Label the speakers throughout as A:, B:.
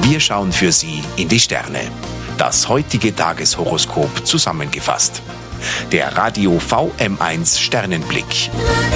A: Wir schauen für Sie in die Sterne. Das heutige Tageshoroskop zusammengefasst. Der Radio VM1 Sternenblick.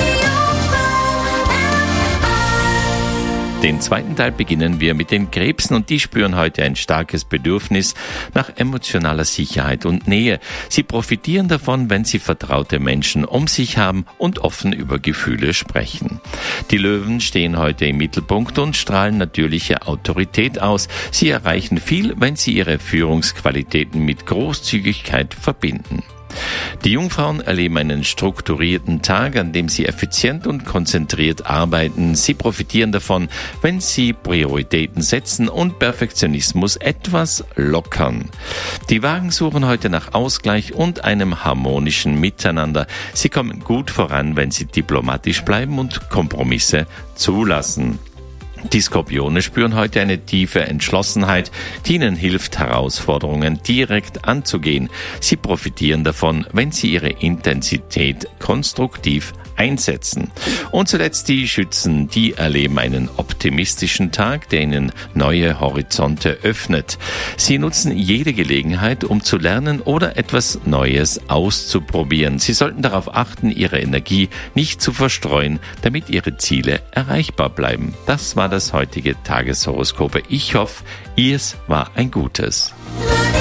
B: Den zweiten Teil beginnen wir mit den Krebsen und die spüren heute ein starkes Bedürfnis nach emotionaler Sicherheit und Nähe. Sie profitieren davon, wenn sie vertraute Menschen um sich haben und offen über Gefühle sprechen. Die Löwen stehen heute im Mittelpunkt und strahlen natürliche Autorität aus. Sie erreichen viel, wenn sie ihre Führungsqualitäten mit Großzügigkeit verbinden. Die Jungfrauen erleben einen strukturierten Tag, an dem sie effizient und konzentriert arbeiten. Sie profitieren davon, wenn sie Prioritäten setzen und Perfektionismus etwas lockern. Die Wagen suchen heute nach Ausgleich und einem harmonischen Miteinander. Sie kommen gut voran, wenn sie diplomatisch bleiben und Kompromisse zulassen. Die Skorpione spüren heute eine tiefe Entschlossenheit, die ihnen hilft, Herausforderungen direkt anzugehen. Sie profitieren davon, wenn sie ihre Intensität konstruktiv einsetzen. Und zuletzt die Schützen, die erleben einen optimistischen Tag, der ihnen neue Horizonte öffnet. Sie nutzen jede Gelegenheit, um zu lernen oder etwas Neues auszuprobieren. Sie sollten darauf achten, ihre Energie nicht zu verstreuen, damit ihre Ziele erreichbar bleiben. Das war das heutige Tageshoroskop. Ich hoffe, es war ein gutes.